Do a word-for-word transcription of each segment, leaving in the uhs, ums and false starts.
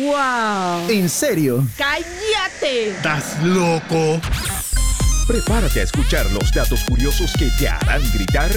¡Wow! ¿En serio? ¡Cállate! ¿Estás loco? Prepárate a escuchar los datos curiosos que te harán gritar.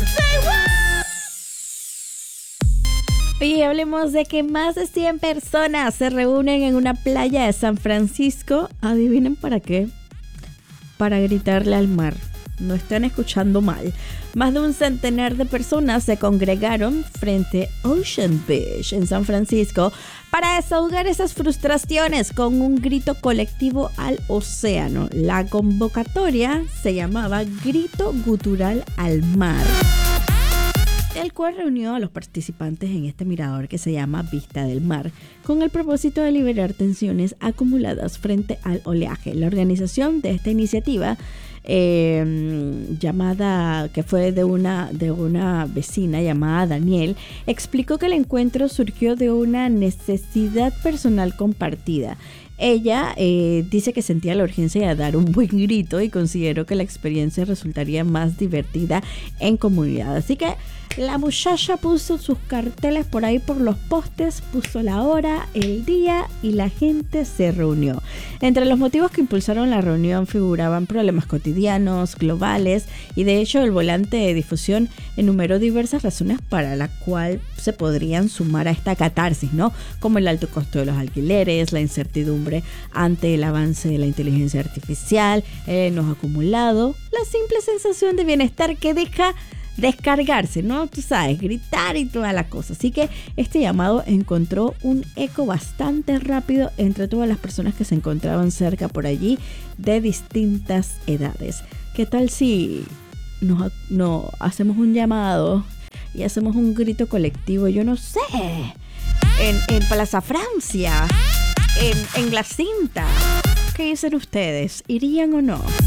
Oye, hablemos de que más de cien personas se reúnen en una playa de San Francisco. ¿Adivinen para qué? Para gritarle al mar. No están escuchando mal. Más de un centenar de personas se congregaron frente a Ocean Beach en San Francisco para desahogar esas frustraciones con un grito colectivo al océano. La convocatoria se llamaba Grito Gutural al Mar, el cual reunió a los participantes en este mirador que se llama Vista del Mar, con el propósito de liberar tensiones acumuladas frente al oleaje. La organización de esta iniciativa, eh, llamada, que fue de una, de una vecina llamada Daniel, explicó que el encuentro surgió de una necesidad personal compartida. Ella eh, dice que sentía la urgencia de dar un buen grito y consideró que la experiencia resultaría más divertida en comunidad. Así que la muchacha puso sus carteles por ahí por los postes, puso la hora, el día y la gente se reunió. Entre los motivos que impulsaron la reunión figuraban problemas cotidianos, globales, y de hecho el volante de difusión enumeró diversas razones para las cuales se podrían sumar a esta catarsis, ¿no? Como el alto costo de los alquileres, la incertidumbre ante el avance de la inteligencia artificial, el enojo acumulado, la simple sensación de bienestar que deja descargarse, ¿no? Tú sabes, gritar y toda la cosa. Así que este llamado encontró un eco bastante rápido entre todas las personas que se encontraban cerca por allí de distintas edades. ¿Qué tal si nos, no, hacemos un llamado y hacemos un grito colectivo? Yo no sé, en, en Plaza Francia, en, en la cinta. ¿Qué dicen ustedes? ¿Irían o no?